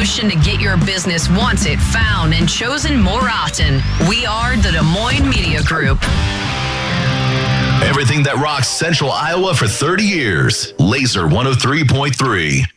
solution to get your business wanted, found, and chosen more often. We are the Des Moines Media Group. Everything that rocks Central Iowa for 30 years. Laser 103.3.